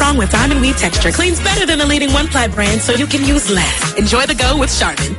strong with diamond weave texture. Cleans better than the leading one-ply brand, so you can use less. Enjoy the go with Charmin.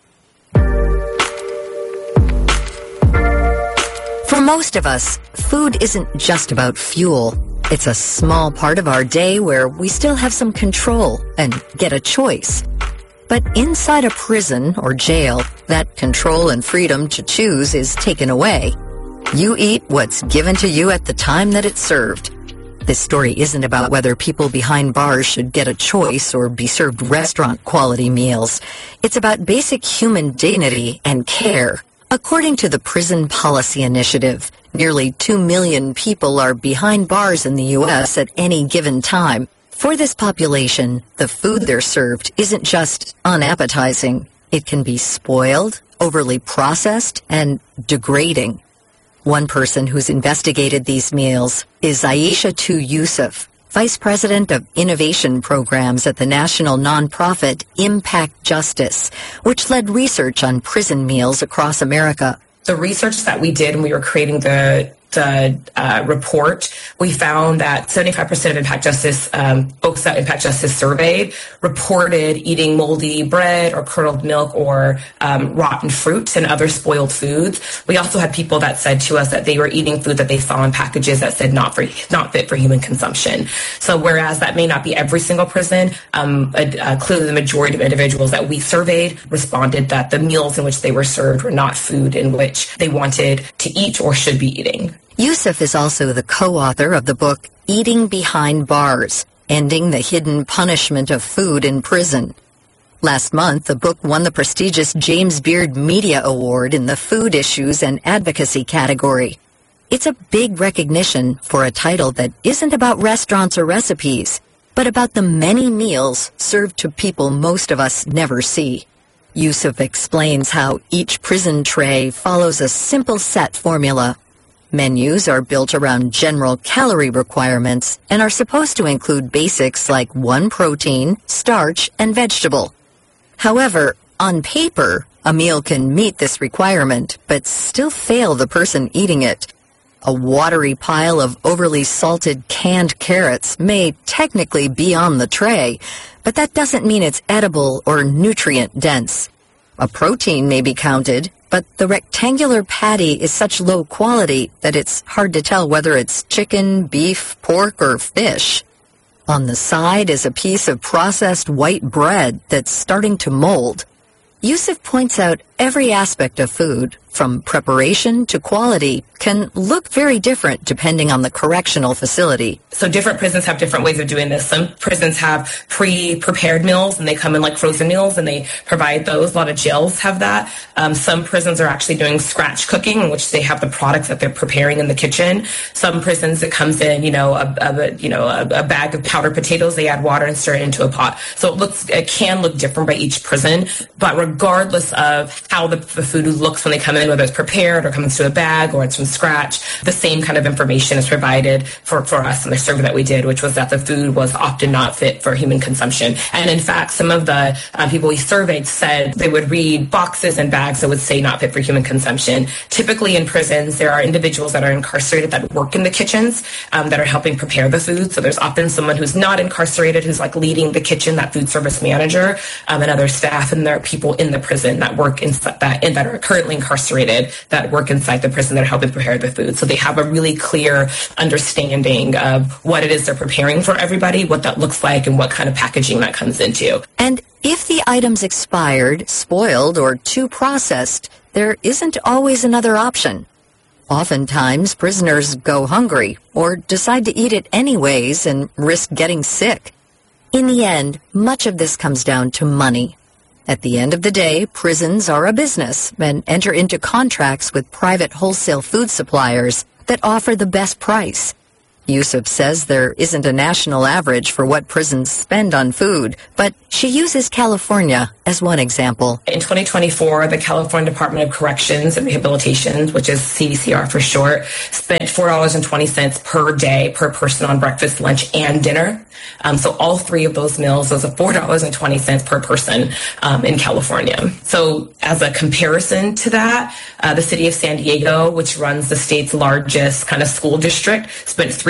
For most of us, food isn't just about fuel. It's a small part of our day where we still have some control and get a choice. But inside a prison or jail, that control and freedom to choose is taken away. You eat what's given to you at the time that it's served. This story isn't about whether people behind bars should get a choice or be served restaurant-quality meals. It's about basic human dignity and care. According to the Prison Policy Initiative, nearly 2 million people are behind bars in the U.S. at any given time. For this population, the food they're served isn't just unappetizing. It can be spoiled, overly processed, and degrading. One person who's investigated these meals is Aisha Tu Yusuf, Vice President of Innovation Programs at the national nonprofit Impact Justice, which led research on prison meals across America. The research that we did when we were creating the report, we found that 75% of Impact Justice, folks that Impact Justice surveyed, reported eating moldy bread or curdled milk or rotten fruit and other spoiled foods. We also had people that said to us that they were eating food that they saw in packages that said not fit for human consumption. So whereas that may not be every single prison, clearly the majority of individuals that we surveyed responded that the meals in which they were served were not food in which they wanted to eat or should be eating. Yusuf is also the co-author of the book Eating Behind Bars, Ending the Hidden Punishment of Food in Prison. Last month, the book won the prestigious James Beard Media Award in the Food Issues and Advocacy category. It's a big recognition for a title that isn't about restaurants or recipes, but about the many meals served to people most of us never see. Yusuf explains how each prison tray follows a simple set formula. Menus are built around general calorie requirements and are supposed to include basics like 1 protein, starch, and vegetable. However, on paper, a meal can meet this requirement, but still fail the person eating it. A watery pile of overly salted canned carrots may technically be on the tray, but that doesn't mean it's edible or nutrient-dense. A protein may be counted, but the rectangular patty is such low quality that it's hard to tell whether it's chicken, beef, pork, or fish. On the side is a piece of processed white bread that's starting to mold. Yusuf points out every aspect of food, from preparation to quality, can look very different depending on the correctional facility. So different prisons have different ways of doing this. Some prisons have pre-prepared meals, and they come in like frozen meals, and they provide those. A lot of jails have that. Some prisons are actually doing scratch cooking, in which they have the products that they're preparing in the kitchen. Some prisons, it comes in, a bag of powdered potatoes. They add water and stir it into a pot. So it can look different by each prison, but regardless of how the food looks when they come in, whether it's prepared or comes to a bag or it's from scratch, the same kind of information is provided for us in the survey that we did, which was that the food was often not fit for human consumption. And in fact, some of the people we surveyed said they would read boxes and bags that would say not fit for human consumption. Typically in prisons, there are individuals that are incarcerated that work in the kitchens that are helping prepare the food. So there's often someone who's not incarcerated who's like leading the kitchen, that food service manager, and other staff, and there are people in the prison that work inside that are currently incarcerated that work inside the prison that are helping prepare the food. So they have a really clear understanding of what it is they're preparing for everybody, what that looks like, and what kind of packaging that comes into. And if the item's expired, spoiled, or too processed, there isn't always another option. Oftentimes, prisoners go hungry or decide to eat it anyways and risk getting sick. In the end, much of this comes down to money. At the end of the day, prisons are a business and enter into contracts with private wholesale food suppliers that offer the best price. Yusuf says there isn't a national average for what prisons spend on food, but she uses California as one example. In 2024, the California Department of Corrections and Rehabilitation, which is CDCR for short, spent $4.20 per day per person on breakfast, lunch, and dinner. So all three of those meals was $4.20 per person in California. So as a comparison to that, the city of San Diego, which runs the state's largest kind of school district, spent $3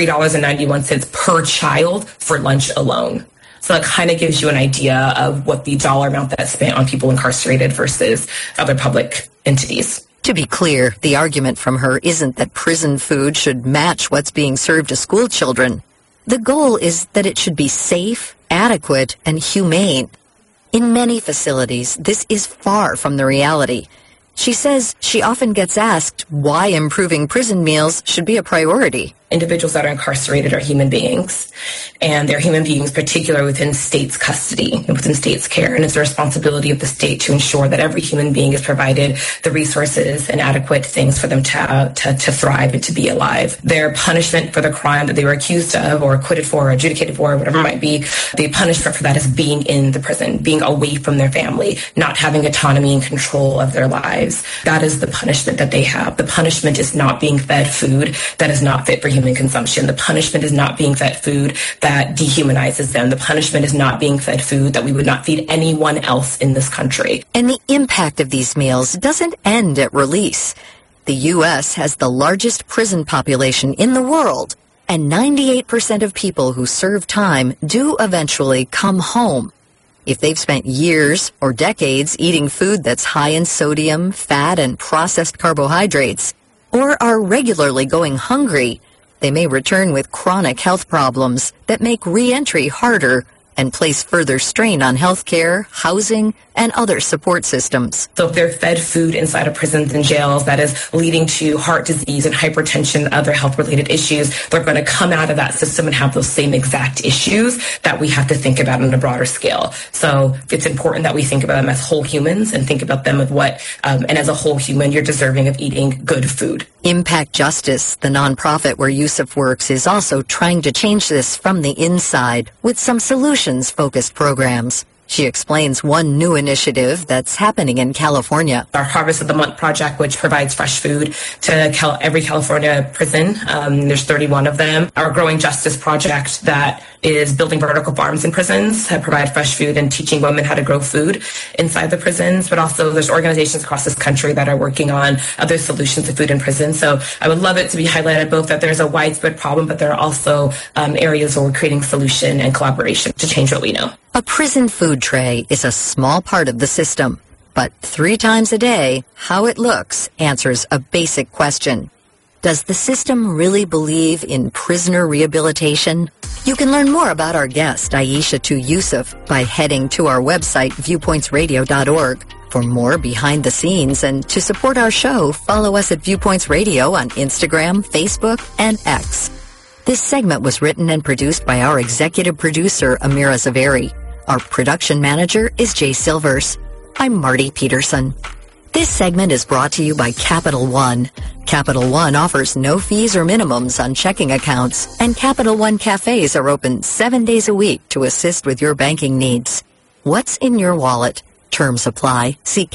$3.91 per child for lunch alone. So that kind of gives you an idea of what the dollar amount that's spent on people incarcerated versus other public entities. To be clear, the argument from her isn't that prison food should match what's being served to school children. The goal is that it should be safe, adequate, and humane. In many facilities, this is far from the reality. She says she often gets asked why improving prison meals should be a priority. Individuals that are incarcerated are human beings, and they're human beings particularly within state's custody and within state's care. And it's the responsibility of the state to ensure that every human being is provided the resources and adequate things for them to thrive and to be alive. Their punishment for the crime that they were accused of or acquitted for or adjudicated for, whatever it might be, the punishment for that is being in the prison, being away from their family, not having autonomy and control of their lives. That is the punishment that they have. The punishment is not being fed food that is not fit for human consumption. The punishment is not being fed food that dehumanizes them. The punishment is not being fed food that we would not feed anyone else in this country. And the impact of these meals doesn't end at release. The U.S. has the largest prison population in the world, and 98% of people who serve time do eventually come home. If they've spent years or decades eating food that's high in sodium, fat, and processed carbohydrates, or are regularly going hungry, they may return with chronic health problems that make re-entry harder and place further strain on healthcare, housing, and other support systems. So if they're fed food inside of prisons and jails that is leading to heart disease and hypertension and other health-related issues, they're going to come out of that system and have those same exact issues that we have to think about on a broader scale. So it's important that we think about them as whole humans and think about them of what, and as a whole human, you're deserving of eating good food. Impact Justice, the nonprofit where Yusuf works, is also trying to change this from the inside with some solutions-focused programs. She explains one new initiative that's happening in California. Our Harvest of the Month project, which provides fresh food to every California prison. There's 31 of them. Our Growing Justice project that is building vertical farms in prisons that provide fresh food and teaching women how to grow food inside the prisons. But also there's organizations across this country that are working on other solutions to food in prison. So I would love it to be highlighted both that there's a widespread problem, but there are also areas where we're creating solution and collaboration to change what we know. A prison food tray is a small part of the system, but 3 times a day, how it looks answers a basic question. Does the system really believe in prisoner rehabilitation? You can learn more about our guest, Aisha Yusuf, by heading to our website, viewpointsradio.org. For more behind the scenes and to support our show, follow us at Viewpoints Radio on Instagram, Facebook, and X. This segment was written and produced by our executive producer, Amira Zaveri. Our production manager is Jay Silvers. I'm Marty Peterson. This segment is brought to you by Capital One. Capital One offers no fees or minimums on checking accounts, and Capital One cafes are open 7 days a week to assist with your banking needs. What's in your wallet? Terms apply. See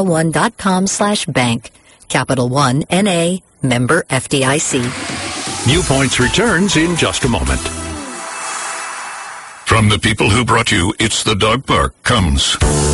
CapitalOne.com/bank. Capital One, N.A., member FDIC. Viewpoints returns in just a moment. From the people who brought you It's the Dog Park comes